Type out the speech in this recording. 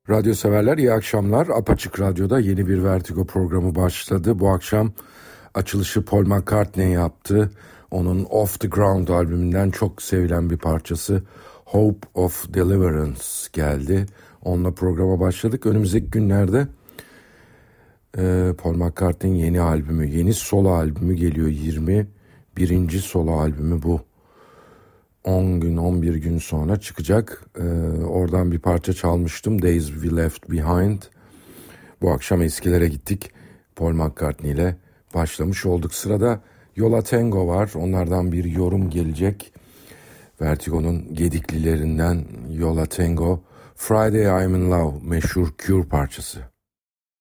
Radyo severler, iyi akşamlar. Apaçık Radyo'da yeni bir Vertigo programı başladı. Bu akşam açılışı Paul McCartney yaptı. Onun Off the Ground albümünden çok sevilen bir parçası Hope of Deliverance geldi. Onunla programa başladık. Önümüzdeki günlerde Paul McCartney'in yeni albümü, yeni solo albümü geliyor. 21. solo albümü bu. 10 gün 11 gün sonra çıkacak. Oradan bir parça çalmıştım. Days We Left Behind. Bu akşam eskilere gittik. Paul McCartney ile başlamış olduk. Sırada Yola Tango var. Onlardan bir yorum gelecek. Vertigo'nun gediklilerinden Yola Tango. Friday I'm in Love meşhur Cure parçası.